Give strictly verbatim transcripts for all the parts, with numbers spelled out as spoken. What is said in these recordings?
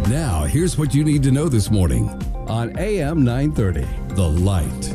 Now, here's what you need to know this morning on A M nine thirty, The Light.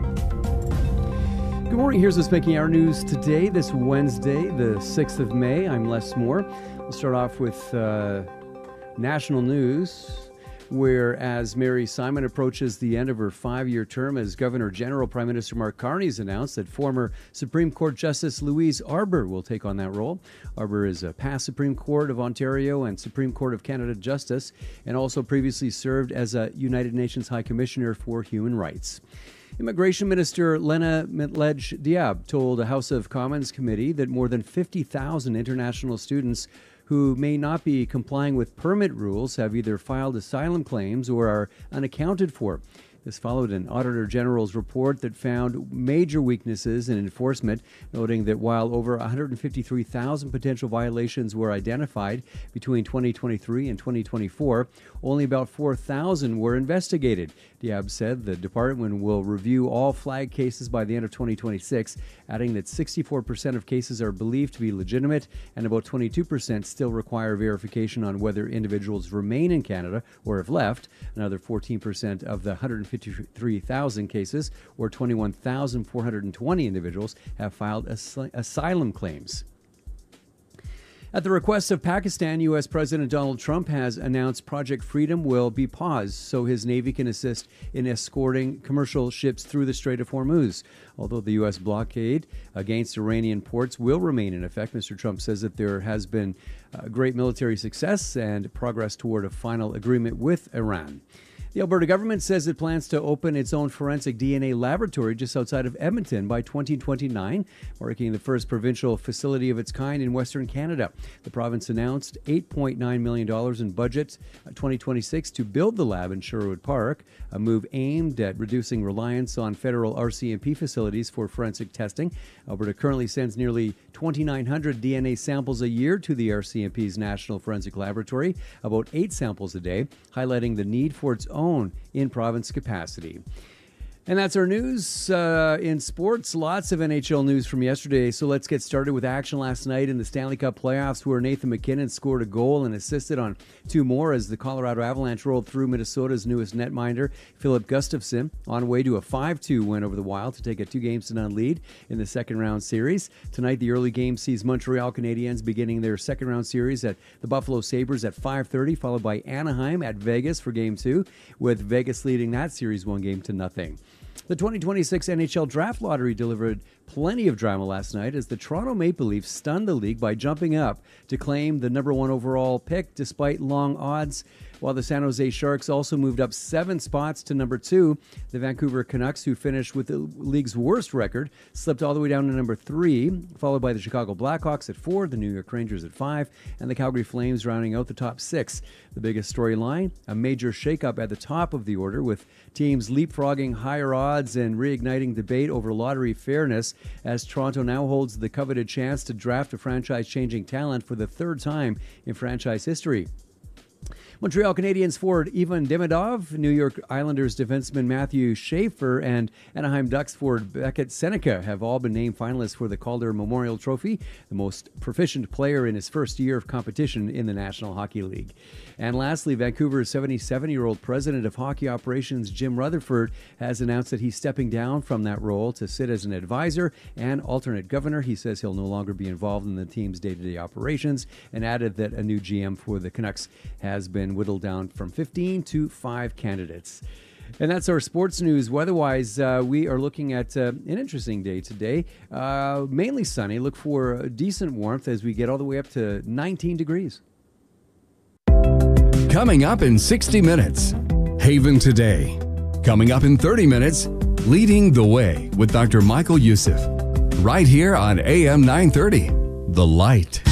Good morning. Here's what's making our news today, this Wednesday, the sixth of May. I'm Les Moore. We'll start off with uh, national news, where as Mary Simon approaches the end of her five-year term as Governor General, Prime Minister Mark Carney has announced that former Supreme Court Justice Louise Arbour will take on that role. Arbour is a past Supreme Court of Ontario and Supreme Court of Canada Justice, and also previously served as a United Nations High Commissioner for Human Rights. Immigration Minister Lena Metlej-Diab told a House of Commons committee that more than fifty thousand international students who may not be complying with permit rules have either filed asylum claims or are unaccounted for. This followed an Auditor General's report that found major weaknesses in enforcement, noting that while over one hundred fifty-three thousand potential violations were identified between twenty twenty-three and twenty twenty-four, only about four thousand were investigated. Diab said the department will review all flag cases by the end of twenty twenty-six, adding that sixty-four percent of cases are believed to be legitimate and about twenty-two percent still require verification on whether individuals remain in Canada or have left. Another fourteen percent of the one hundred fifty-three thousand cases, or twenty-one thousand four hundred twenty individuals, have filed as- asylum claims. At the request of Pakistan, U S. President Donald Trump has announced Project Freedom will be paused so his Navy can assist in escorting commercial ships through the Strait of Hormuz. Although the U S blockade against Iranian ports will remain in effect, Mister Trump says that there has been uh, great military success and progress toward a final agreement with Iran. The Alberta government says it plans to open its own forensic D N A laboratory just outside of Edmonton by twenty twenty-nine, marking the first provincial facility of its kind in Western Canada. The province announced eight point nine million dollars in budget twenty twenty-six to build the lab in Sherwood Park, a move aimed at reducing reliance on federal R C M P facilities for forensic testing. Alberta currently sends nearly twenty-nine hundred D N A samples a year to the R C M P's National Forensic Laboratory, about eight samples a day, highlighting the need for its own own in-province capacity. And that's our news. Uh, in sports, lots of N H L news from yesterday. So let's get started with action last night in the Stanley Cup playoffs, where Nathan MacKinnon scored a goal and assisted on two more as the Colorado Avalanche rolled through Minnesota's newest netminder, Philip Gustafsson, on way to a five two win over the Wild to take a two games to none lead in the second round series. Tonight, the early game sees Montreal Canadiens beginning their second round series at the Buffalo Sabres at five thirty, followed by Anaheim at Vegas for game two, with Vegas leading that series one game to nothing. The twenty twenty-six N H L Draft Lottery delivered plenty of drama last night as the Toronto Maple Leafs stunned the league by jumping up to claim the number one overall pick despite long odds, while the San Jose Sharks also moved up seven spots to number two. The Vancouver Canucks, who finished with the league's worst record, slipped all the way down to number three, followed by the Chicago Blackhawks at four, the New York Rangers at five, and the Calgary Flames rounding out the top six. The biggest storyline, a major shakeup at the top of the order, with teams leapfrogging higher odds and reigniting debate over lottery fairness, as Toronto now holds the coveted chance to draft a franchise-changing talent for the third time in franchise history. Montreal Canadiens forward Ivan Demidov, New York Islanders defenseman Matthew Schaefer, and Anaheim Ducks forward Beckett Seneca have all been named finalists for the Calder Memorial Trophy, the most proficient player in his first year of competition in the National Hockey League. And lastly, Vancouver's seventy-seven-year-old president of hockey operations, Jim Rutherford, has announced that he's stepping down from that role to sit as an advisor and alternate governor. He says he'll no longer be involved in the team's day-to-day operations, and added that a new G M for the Canucks has been whittled down from fifteen to five candidates. And that's our sports news. Weather-wise, uh, we are looking at uh, an interesting day today. Uh, mainly sunny. Look for decent warmth as we get all the way up to nineteen degrees. Coming up in sixty minutes, Haven Today. Coming up in thirty minutes, Leading the Way with Doctor Michael Youssef. Right here on A M nine thirty, The Light.